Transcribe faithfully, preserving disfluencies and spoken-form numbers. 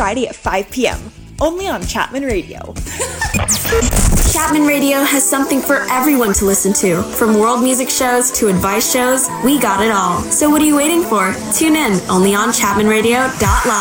Friday at five p.m. only on Chapman Radio. Chapman Radio has something for everyone to listen to. From world music shows to advice shows, we got it all. So what are you waiting for? Tune in only on chapman radio dot live.